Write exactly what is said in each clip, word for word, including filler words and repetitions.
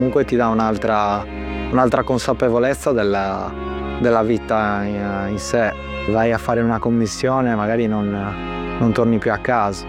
Comunque ti dà un'altra, un'altra consapevolezza della, della vita in, in sé. Vai a fare una commissione, magari non, non torni più a casa.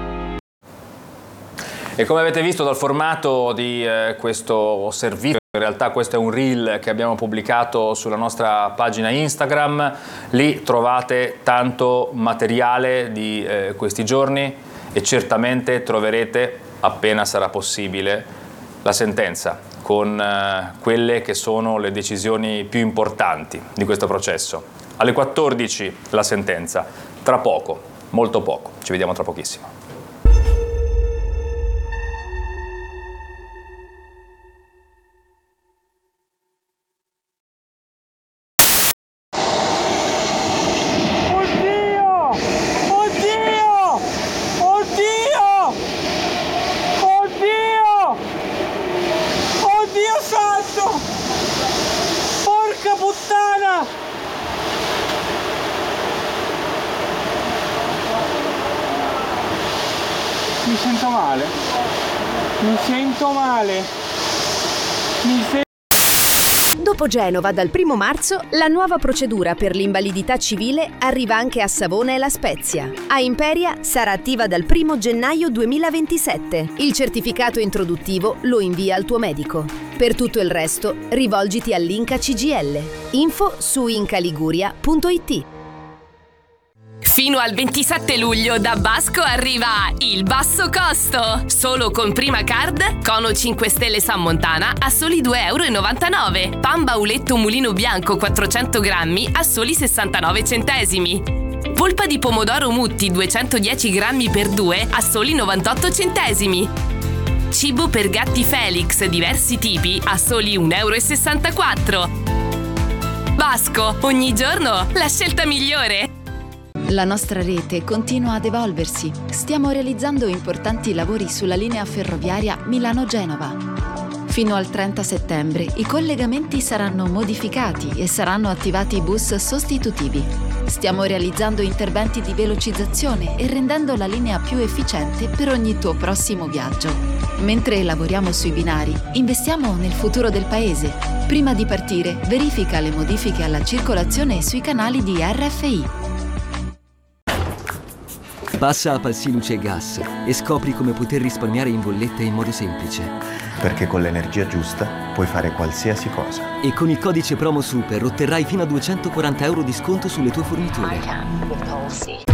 E come avete visto dal formato di eh, questo servizio, in realtà questo è un reel che abbiamo pubblicato sulla nostra pagina Instagram, lì trovate tanto materiale di eh, questi giorni e certamente troverete, appena sarà possibile, la sentenza con eh, quelle che sono le decisioni più importanti di questo processo. Alle quattordici la sentenza, tra poco, molto poco, ci vediamo tra pochissimo. Mi sento male, mi sento male, mi sento... Dopo Genova, dal primo marzo, la nuova procedura per l'invalidità civile arriva anche a Savona e La Spezia. A Imperia sarà attiva dal primo gennaio duemilaventisette. Il certificato introduttivo lo invia al tuo medico. Per tutto il resto, rivolgiti all'Inca C G L. Info su incaliguria punto it. Fino al ventisette luglio da Basco arriva il basso costo. Solo con Prima Card, Cono cinque Stelle San Montana a soli due e novantanove euro. Pan Bauletto Mulino Bianco quattrocento grammi a soli sessantanove centesimi. Polpa di pomodoro Mutti duecentodieci grammi per due a soli novantotto centesimi. Cibo per gatti Felix diversi tipi a soli un e sessantaquattro euro. Basco, ogni giorno la scelta migliore. La nostra rete continua ad evolversi. Stiamo realizzando importanti lavori sulla linea ferroviaria Milano-Genova. Fino al trenta settembre i collegamenti saranno modificati e saranno attivati bus sostitutivi. Stiamo realizzando interventi di velocizzazione e rendendo la linea più efficiente per ogni tuo prossimo viaggio. Mentre lavoriamo sui binari, investiamo nel futuro del paese. Prima di partire, verifica le modifiche alla circolazione sui canali di R F I. Passa a Palsi Luce e Gas e scopri come poter risparmiare in bolletta in modo semplice. Perché con l'energia giusta puoi fare qualsiasi cosa. E con il codice promo SUPER otterrai fino a duecentoquaranta euro di sconto sulle tue forniture.